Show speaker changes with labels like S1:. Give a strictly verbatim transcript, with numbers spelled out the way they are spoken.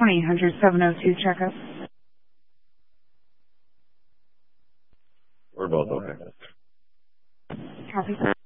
S1: twenty-eight hundred seven oh two checkup.
S2: We're both okay.
S1: Copy.